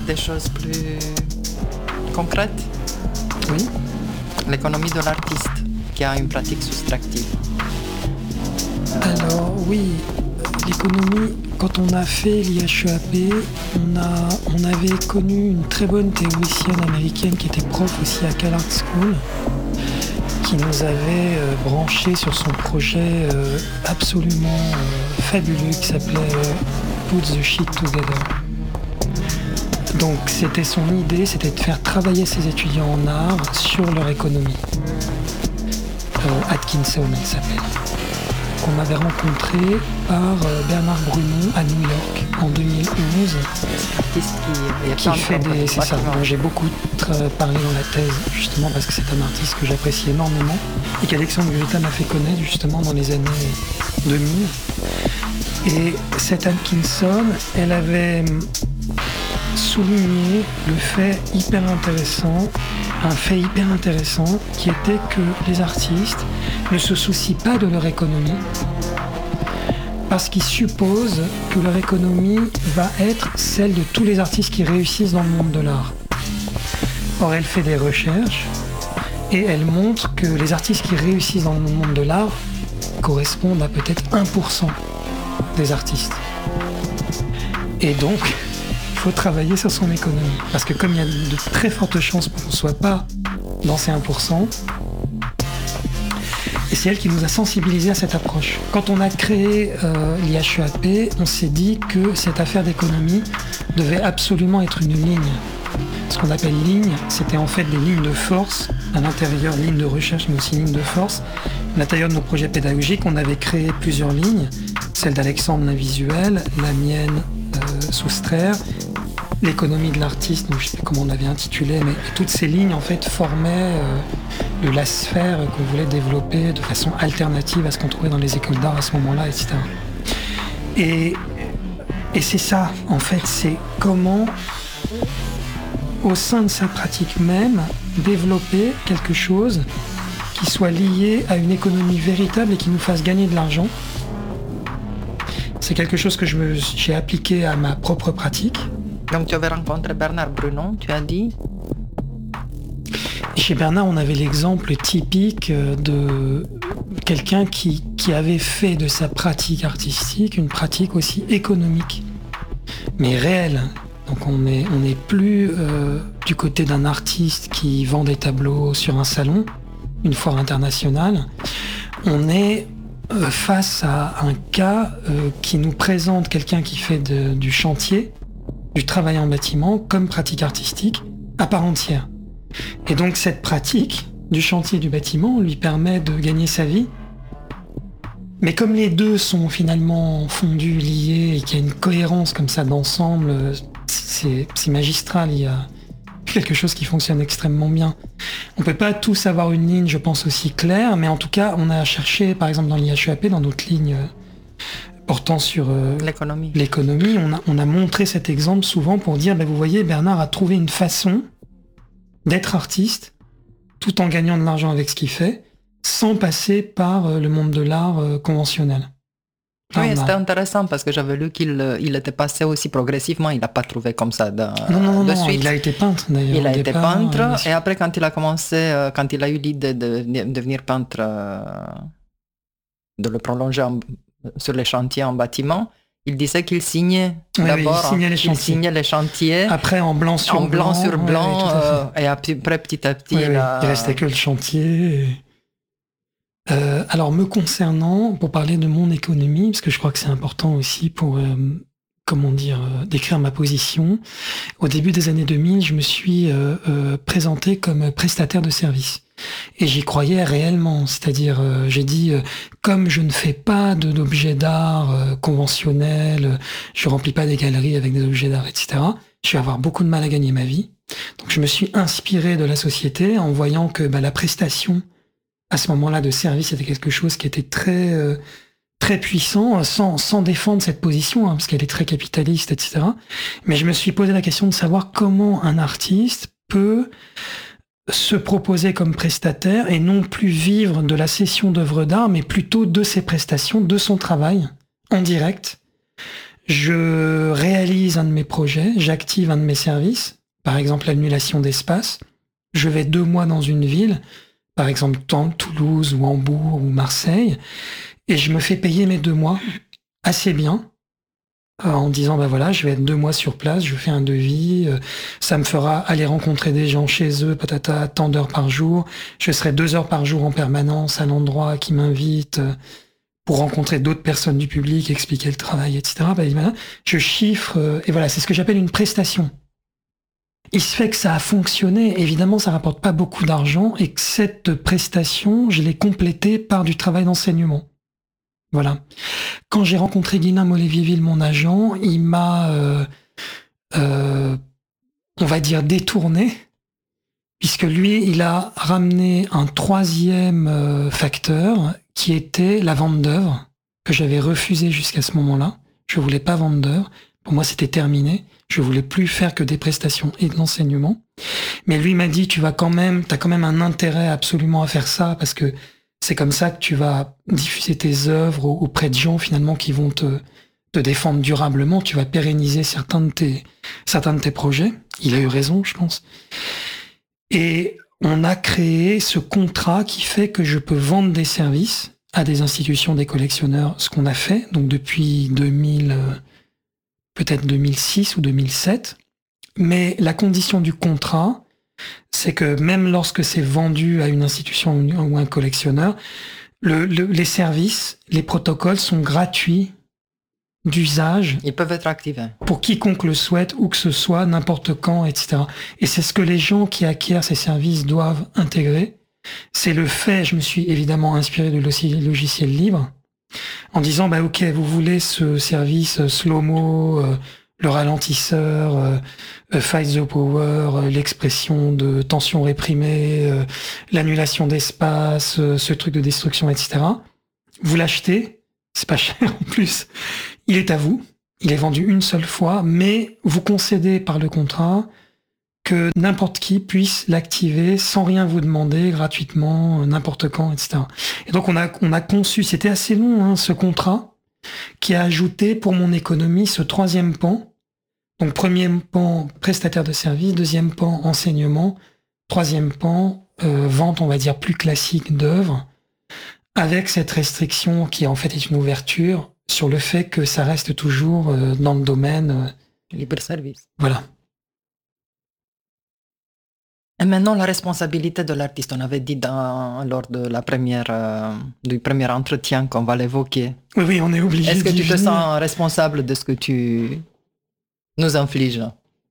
des choses plus concrètes. Oui. L'économie de l'artiste, qui a une pratique soustractive. Alors oui, l'économie, quand on a fait l'IHEAP, on avait connu une très bonne théoricienne américaine qui était prof aussi à Cal Art School, qui nous avait branché sur son projet absolument fabuleux qui s'appelait Put the Shit Together. Donc c'était son idée, c'était de faire travailler ses étudiants en art sur leur économie. Atkinson, elle s'appelle. Qu'on avait rencontré par Bernard Brunon à New York en 2011. Artiste qui fait des... C'est ça, moi, j'ai beaucoup parlé dans la thèse, justement, parce que c'est un artiste que j'apprécie énormément et qu'Alexandre Gurita m'a fait connaître, justement, dans les années 2000. Et cette Atkinson, elle avait souligné le fait hyper intéressant, un fait hyper intéressant, qui était que les artistes ne se soucient pas de leur économie parce qu'ils supposent que leur économie va être celle de tous les artistes qui réussissent dans le monde de l'art. Or, elle fait des recherches et elle montre que les artistes qui réussissent dans le monde de l'art correspondent à peut-être 1% des artistes. Et donc, il faut travailler sur son économie. Parce que comme il y a de très fortes chances pour qu'on ne soit pas dans ces 1%, et c'est elle qui nous a sensibilisés à cette approche. Quand on a créé l'IHEAP, on s'est dit que cette affaire d'économie devait absolument être une ligne. Ce qu'on appelle ligne, c'était en fait des lignes de force, à l'intérieur, lignes de recherche, mais aussi lignes de force. À l'intérieur de nos projets pédagogiques, on avait créé plusieurs lignes, celle d'Alexandre l'invisuel, la mienne soustraire, l'économie de l'artiste, donc je ne sais plus comment on l'avait intitulé, mais toutes ces lignes en fait formaient la sphère qu'on voulait développer de façon alternative à ce qu'on trouvait dans les écoles d'art à ce moment-là, etc. Et c'est ça, en fait, c'est comment, au sein de sa pratique même, développer quelque chose qui soit lié à une économie véritable et qui nous fasse gagner de l'argent. C'est quelque chose que j'ai appliqué à ma propre pratique. Donc tu avais rencontré Bernard Brunon, tu as dit. Chez Bernard, on avait l'exemple typique de quelqu'un qui avait fait de sa pratique artistique une pratique aussi économique, mais réelle. Donc on n'est plus du côté d'un artiste qui vend des tableaux sur un salon, une foire internationale. On est face à un cas qui nous présente quelqu'un qui fait du chantier, du travail en bâtiment, comme pratique artistique à part entière. Et donc cette pratique du chantier du bâtiment lui permet de gagner sa vie. Mais comme les deux sont finalement fondus, liés, et qu'il y a une cohérence comme ça d'ensemble, c'est magistral, il y a quelque chose qui fonctionne extrêmement bien. On peut pas tous avoir une ligne, je pense, aussi claire, mais en tout cas, on a cherché, par exemple dans l'IHEAP, dans notre ligne portant sur l'économie, on a montré cet exemple souvent pour dire, vous voyez, Bernard a trouvé une façon d'être artiste, tout en gagnant de l'argent avec ce qu'il fait, sans passer par le monde de l'art conventionnel. Oui, c'était intéressant parce que j'avais lu qu'il était passé aussi progressivement, il n'a pas trouvé comme ça de suite. Il a été peintre d'ailleurs. Il a été peintre et après quand il a commencé, quand il a eu l'idée de devenir peintre, de le prolonger sur les chantiers en bâtiment, il disait qu'il signait d'abord, il signait les chantiers. Après en blanc sur blanc. Et après petit à petit... il restait que le chantier. Alors me concernant, pour parler de mon économie, parce que je crois que c'est important aussi pour, décrire ma position, au début des années 2000, je me suis présenté comme prestataire de services. Et j'y croyais réellement, c'est-à-dire j'ai dit, comme je ne fais pas d'objets d'art conventionnels, je remplis pas des galeries avec des objets d'art, etc., je vais avoir beaucoup de mal à gagner ma vie. Donc je me suis inspiré de la société en voyant que la prestation à ce moment-là de service était quelque chose qui était très très puissant, sans défendre cette position, parce qu'elle est très capitaliste, etc. Mais je me suis posé la question de savoir comment un artiste peut se proposer comme prestataire et non plus vivre de la cession d'œuvres d'art, mais plutôt de ses prestations, de son travail, en direct. Je réalise réalise un de mes projets, j'active un de mes services, par exemple l'annulation d'espace, je vais 2 mois dans une ville, par exemple Toulouse ou Hambourg ou Marseille, et je me fais payer mes 2 mois assez bien, en disant voilà, je vais être 2 mois sur place, je fais un devis, ça me fera aller rencontrer des gens chez eux, patata, tant d'heures par jour, je serai 2 heures par jour en permanence à l'endroit qui m'invite pour rencontrer d'autres personnes du public, expliquer le travail, etc. Je chiffre, et voilà, c'est ce que j'appelle une prestation. Il se fait que ça a fonctionné, évidemment ça rapporte pas beaucoup d'argent, et que cette prestation, je l'ai complétée par du travail d'enseignement. Voilà. Quand j'ai rencontré Guilhem Olivier-Ville, mon agent, il m'a, on va dire, détourné, puisque lui, il a ramené un 3e facteur, qui était la vente d'œuvres, que j'avais refusé jusqu'à ce moment-là. Je voulais pas vendre d'œuvres. Pour moi, c'était terminé. Je voulais plus faire que des prestations et de l'enseignement. Mais lui m'a dit, t'as quand même un intérêt absolument à faire ça, parce que c'est comme ça que tu vas diffuser tes œuvres auprès de gens finalement qui vont te défendre durablement. Tu vas pérenniser certains de tes projets. Il a eu raison, je pense. Et on a créé ce contrat qui fait que je peux vendre des services à des institutions, des collectionneurs, ce qu'on a fait, donc depuis peut-être 2006 ou 2007. Mais la condition du contrat, c'est que même lorsque c'est vendu à une institution ou un collectionneur, les services, les protocoles sont gratuits d'usage. Ils peuvent être activés. Pour quiconque le souhaite, où que ce soit, n'importe quand, etc. Et c'est ce que les gens qui acquièrent ces services doivent intégrer. C'est le fait, je me suis évidemment inspiré de logiciel libre, en disant, ok, vous voulez ce service slow-mo, le ralentisseur, Fight the Power, l'expression de tension réprimée, l'annulation d'espace, ce truc de destruction, etc. Vous l'achetez, c'est pas cher en plus, il est à vous, il est vendu une seule fois, mais vous concédez par le contrat que n'importe qui puisse l'activer sans rien vous demander, gratuitement, n'importe quand, etc. Et donc on a conçu, c'était assez long, ce contrat, qui a ajouté pour mon économie ce 3e pan. Donc 1er pan, prestataire de service, 2e pan, enseignement, 3e pan, vente, on va dire, plus classique d'œuvres, avec cette restriction qui en fait est une ouverture sur le fait que ça reste toujours dans le domaine libre-service. Voilà. Et maintenant, la responsabilité de l'artiste, on avait dit lors de du premier entretien qu'on va l'évoquer. Oui, on est obligé. Est-ce que tu te sens responsable de ce que tu nous infliges?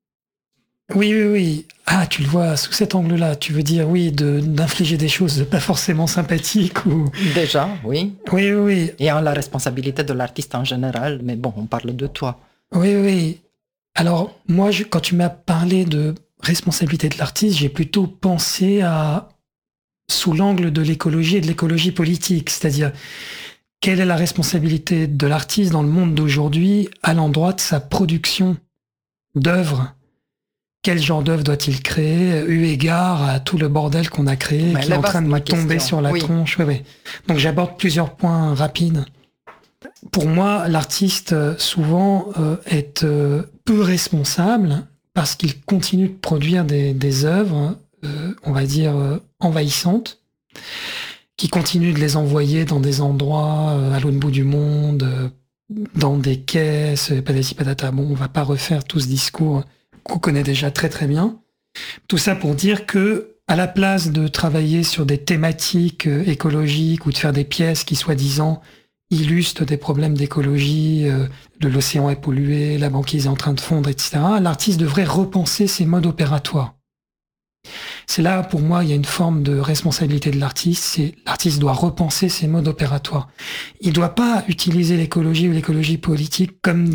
Oui. Ah, tu le vois sous cet angle-là. Tu veux dire, oui, d'infliger des choses pas forcément sympathiques ou... Déjà, oui. Oui. Et la responsabilité de l'artiste en général, mais bon, on parle de toi. Oui. Alors, moi, quand tu m'as parlé de responsabilité de l'artiste, j'ai plutôt pensé sous l'angle de l'écologie et de l'écologie politique, c'est-à-dire quelle est la responsabilité de l'artiste dans le monde d'aujourd'hui à l'endroit de sa production d'œuvres. Quel genre d'œuvre doit-il créer, eu égard à tout le bordel qu'on a créé, qui est en train de nous tomber sur la tronche. Oui. Donc j'aborde plusieurs points rapides. Pour moi, l'artiste, souvent, est peu responsable parce qu'il continue de produire des œuvres, on va dire, envahissantes, qui continue de les envoyer dans des endroits à l'autre bout du monde, dans des caisses, patati patata. Bon, on va pas refaire tout ce discours qu'on connaît déjà très très bien. Tout ça pour dire que, à la place de travailler sur des thématiques écologiques ou de faire des pièces qui, soi-disant, illustrent des problèmes d'écologie, de l'océan est pollué, la banquise est en train de fondre, etc., l'artiste devrait repenser ses modes opératoires. C'est là, pour moi, il y a une forme de responsabilité de l'artiste. L'artiste doit repenser ses modes opératoires. Il ne doit pas utiliser l'écologie ou l'écologie politique comme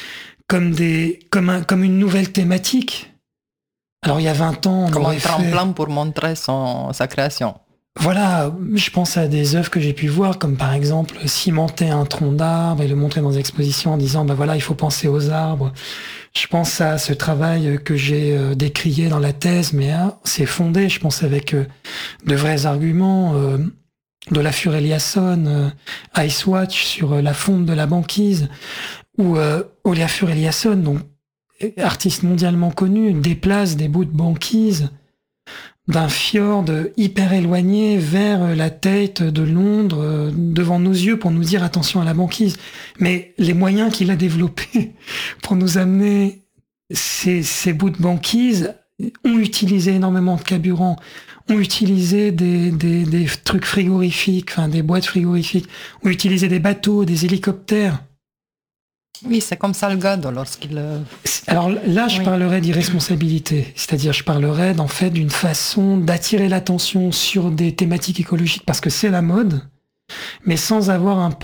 une nouvelle thématique. Alors, il y a 20 ans... Comme un tremplin pour montrer sa création. Voilà, je pense à des œuvres que j'ai pu voir, comme par exemple cimenter un tronc d'arbre et le montrer dans des expositions en disant, voilà, il faut penser aux arbres. Je pense à ce travail que j'ai décrié dans la thèse, mais c'est fondé, je pense, avec de vrais arguments, de la Eliasson, Ice Watch sur la fonte de la banquise, ou Olafur Eliasson, donc artiste mondialement connu, déplace des bouts de banquise d'un fjord hyper éloigné vers la Tate de Londres, devant nos yeux, pour nous dire attention à la banquise. Mais les moyens qu'il a développés pour nous amener ces bouts de banquise ont utilisé énormément de carburant, ont utilisé des trucs frigorifiques, enfin des boîtes frigorifiques, ont utilisé des bateaux, des hélicoptères. Oui, c'est comme Salgado lorsqu'il... Alors là, je parlerais d'irresponsabilité. C'est-à-dire, je parlerais en fait d'une façon d'attirer l'attention sur des thématiques écologiques parce que c'est la mode, mais sans avoir une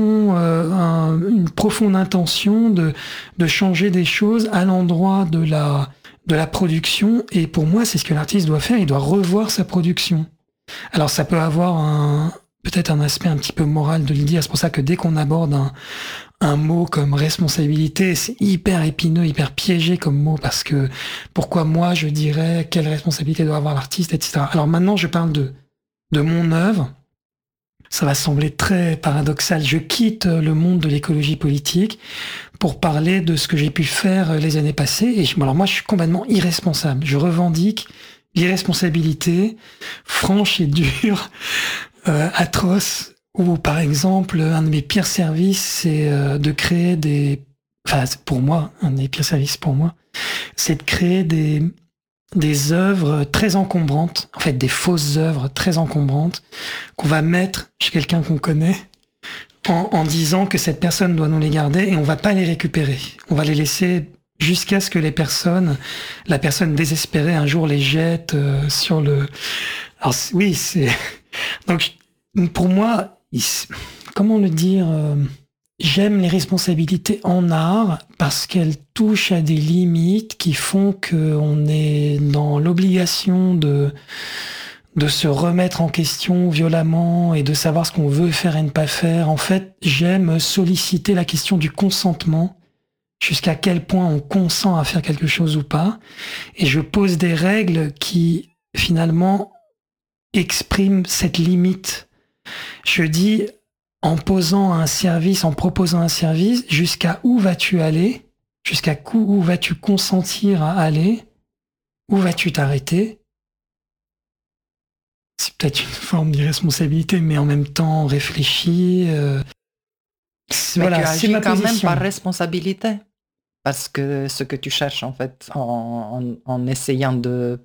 profonde intention de changer des choses à l'endroit de la production. Et pour moi, c'est ce que l'artiste doit faire. Il doit revoir sa production. Alors, ça peut avoir peut-être un aspect un petit peu moral de le dire. C'est pour ça que dès qu'on aborde un mot comme responsabilité, c'est hyper épineux, hyper piégé comme mot, parce que pourquoi moi je dirais quelle responsabilité doit avoir l'artiste, etc. Alors maintenant, je parle de mon œuvre. Ça va sembler très paradoxal. Je quitte le monde de l'écologie politique pour parler de ce que j'ai pu faire les années passées. Et alors moi, je suis complètement irresponsable. Je revendique l'irresponsabilité franche et dure, atroce. Ou par exemple, un de mes pires services, c'est de créer pour moi, un des pires services pour moi, c'est de créer des œuvres très encombrantes, en fait des fausses œuvres très encombrantes, qu'on va mettre chez quelqu'un qu'on connaît, en disant que cette personne doit nous les garder et on va pas les récupérer. On va les laisser jusqu'à ce que la personne désespérée un jour les jette sur le... Alors oui, c'est... Donc pour moi, comment le dire, j'aime les responsabilités en art parce qu'elles touchent à des limites qui font qu'on est dans l'obligation de se remettre en question violemment et de savoir ce qu'on veut faire et ne pas faire. En fait, j'aime solliciter la question du consentement, jusqu'à quel point on consent à faire quelque chose ou pas. Et je pose des règles qui, finalement, expriment cette limite. Je dis, en proposant un service, jusqu'à où vas-tu aller? Jusqu'à où vas-tu consentir à aller? Où vas-tu t'arrêter? C'est peut-être une forme d'irresponsabilité, mais en même temps réfléchie. Voilà, tu agis quand même par responsabilité. Parce que ce que tu cherches, en fait, en essayant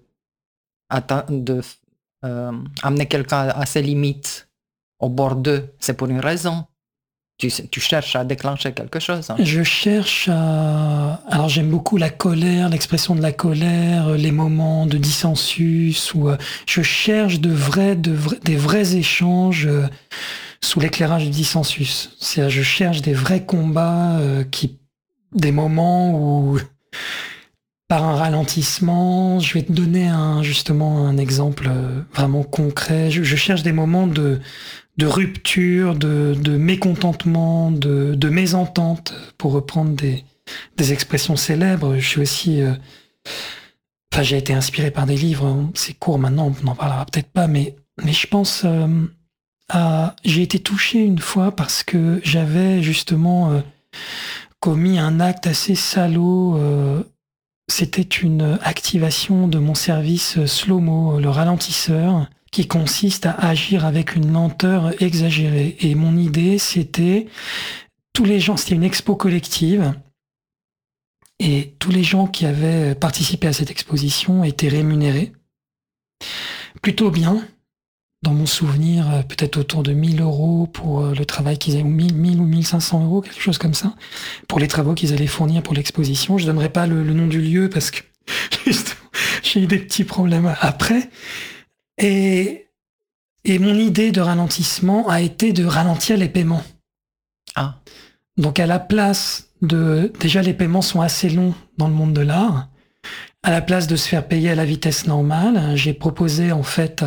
amener quelqu'un à ses limites, au bord d'eux, c'est pour une raison. Tu cherches à déclencher quelque chose. Hein. Je cherche à... Alors j'aime beaucoup la colère, l'expression de la colère, les moments de dissensus, où je cherche des vrais échanges sous l'éclairage du dissensus. C'est-à-dire je cherche des vrais combats, des moments où... Par un ralentissement, je vais te donner justement un exemple vraiment concret. Je cherche des moments de rupture, de mécontentement, de mésentente, pour reprendre des expressions célèbres. Je suis aussi... j'ai été inspiré par des livres, c'est court maintenant, on n'en parlera peut-être pas, mais je pense j'ai été touché une fois parce que j'avais justement commis un acte assez salaud. C'était une activation de mon service slow-mo, le ralentisseur, qui consiste à agir avec une lenteur exagérée. Et mon idée, c'était c'était une expo collective, et tous les gens qui avaient participé à cette exposition étaient rémunérés. Plutôt bien, dans mon souvenir, peut-être autour de 1 000 € pour le travail qu'ils avaient, 1000 ou 1500 €, quelque chose comme ça, pour les travaux qu'ils allaient fournir pour l'exposition. Je donnerai pas le nom du lieu parce que j'ai eu des petits problèmes après. Et mon idée de ralentissement a été de ralentir les paiements. Ah. Donc à la place déjà les paiements sont assez longs dans le monde de l'art. À la place de se faire payer à la vitesse normale, j'ai proposé en fait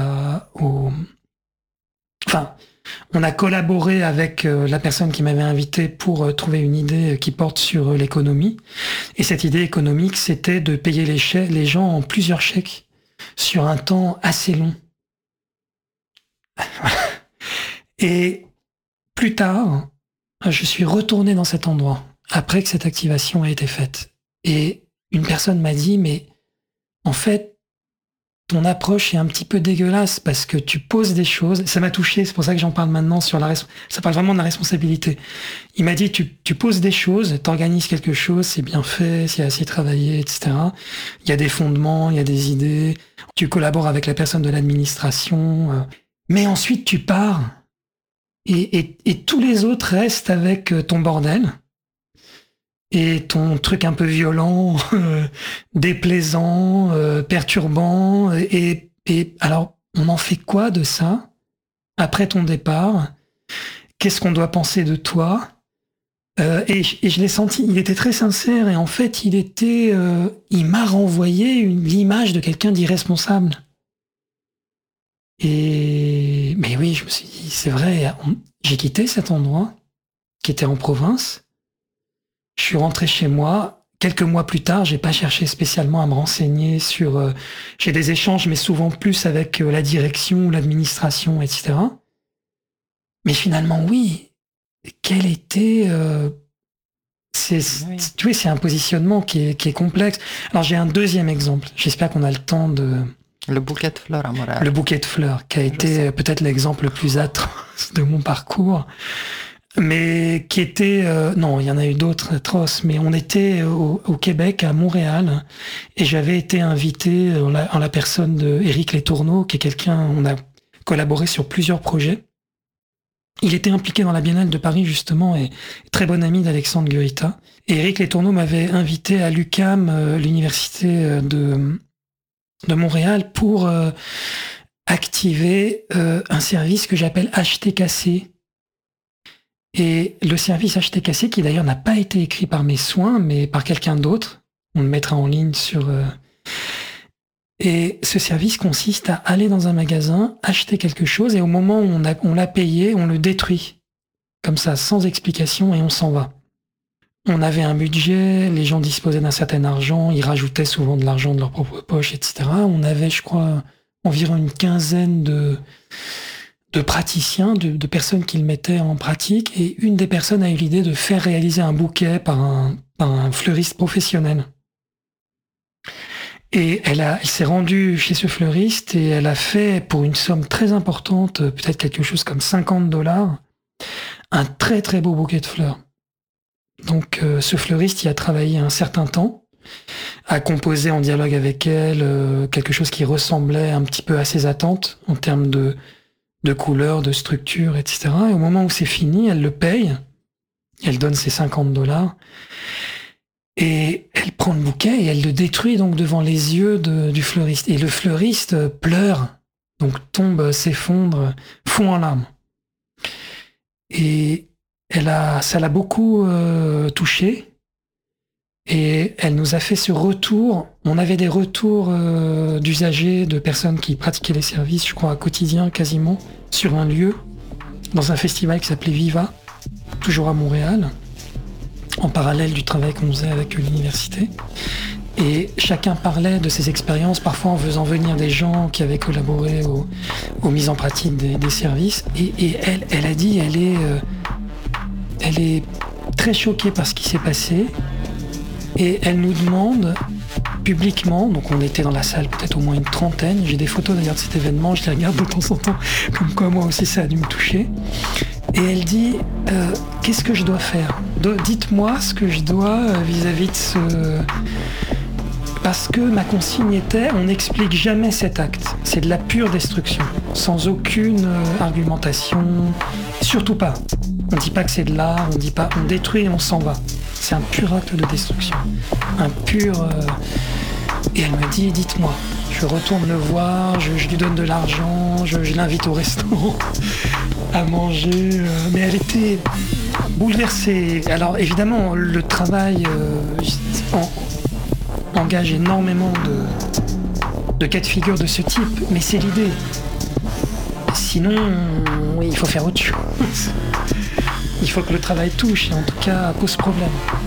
on a collaboré avec la personne qui m'avait invité pour trouver une idée qui porte sur l'économie. Et cette idée économique, c'était de payer les gens en plusieurs chèques sur un temps assez long. Et plus tard, je suis retourné dans cet endroit après que cette activation a été faite. Et une personne m'a dit, mais en fait, ton approche est un petit peu dégueulasse parce que tu poses des choses. Ça m'a touché, c'est pour ça que j'en parle maintenant ça parle vraiment de la responsabilité. Il m'a dit, tu poses des choses, t'organises quelque chose, c'est bien fait, c'est assez travaillé, etc. Il y a des fondements, il y a des idées, tu collabores avec la personne de l'administration, mais ensuite tu pars et tous les autres restent avec ton bordel. Et ton truc un peu violent, déplaisant, perturbant. Et alors, on en fait quoi de ça après ton départ? Qu'est-ce qu'on doit penser de toi? Et je l'ai senti, il était très sincère. Et en fait, il m'a renvoyé l'image de quelqu'un d'irresponsable. Mais oui, je me suis dit, c'est vrai, j'ai quitté cet endroit qui était en province. Je suis rentré chez moi. Quelques mois plus tard, j'ai pas cherché spécialement à me renseigner sur... j'ai des échanges, mais souvent plus avec la direction, l'administration, etc. Mais finalement, oui. Quel était... tu vois, c'est un positionnement qui est complexe. Alors, j'ai un deuxième exemple. J'espère qu'on a le temps de... Le bouquet de fleurs à Montréal. Le bouquet de fleurs, qui a été peut-être l'exemple le plus atroce de mon parcours. Mais qui était... non, il y en a eu d'autres atroces, mais on était au Québec, à Montréal, et j'avais été invité en la personne de Éric Letourneau, qui est quelqu'un... On a collaboré sur plusieurs projets. Il était impliqué dans la Biennale de Paris, justement, et très bon ami d'Alexandre Gurita. Et Éric Letourneau m'avait invité à l'UQAM, l'université de Montréal, pour activer un service que j'appelle HTKC. Et le service HTKC, qui d'ailleurs n'a pas été écrit par mes soins, mais par quelqu'un d'autre, on le mettra en ligne sur... Et ce service consiste à aller dans un magasin, acheter quelque chose, et au moment où on l'a payé, on le détruit. Comme ça, sans explication, et on s'en va. On avait un budget, les gens disposaient d'un certain argent, ils rajoutaient souvent de l'argent de leur propre poche, etc. On avait, je crois, environ une quinzaine de praticiens, de personnes qui le mettaient en pratique, et une des personnes a eu l'idée de faire réaliser un bouquet par un fleuriste professionnel. Et elle s'est rendue chez ce fleuriste et elle a fait, pour une somme très importante, peut-être quelque chose comme $50, un très très beau bouquet de fleurs. Donc ce fleuriste y a travaillé un certain temps, a composé en dialogue avec elle quelque chose qui ressemblait un petit peu à ses attentes en termes de couleurs, de structure, etc. Et au moment où c'est fini, elle le paye, elle donne ses $50, et elle prend le bouquet et elle le détruit donc devant les yeux du fleuriste. Et le fleuriste pleure, donc tombe, s'effondre, fond en larmes. Et ça l'a beaucoup touchée. Et elle nous a fait ce retour. On avait des retours d'usagers, de personnes qui pratiquaient les services, je crois, quotidien quasiment, sur un lieu, dans un festival qui s'appelait Viva, toujours à Montréal, en parallèle du travail qu'on faisait avec l'université. Et chacun parlait de ses expériences, parfois en faisant venir des gens qui avaient collaboré aux mises en pratique des services. Et elle a dit, elle est très choquée par ce qui s'est passé. Et elle nous demande publiquement, donc on était dans la salle peut-être au moins une trentaine, j'ai des photos d'ailleurs de cet événement, je les regarde de temps en temps, comme quoi moi aussi ça a dû me toucher. Et elle dit, qu'est-ce que je dois faire ? Dites-moi ce que je dois vis-à-vis de ce... Parce que ma consigne était, on n'explique jamais cet acte. C'est de la pure destruction, sans aucune argumentation, surtout pas. On ne dit pas que c'est de l'art, on dit pas, on détruit et on s'en va. C'est un pur acte de destruction. Un pur... Et elle me dit, dites-moi. Je retourne le voir, je lui donne de l'argent, je l'invite au restaurant à manger. Mais elle était bouleversée. Alors évidemment, le travail engage énormément de cas de figure de ce type, mais c'est l'idée. Sinon, il faut faire autre chose. Il faut que le travail touche et en tout cas pose problème.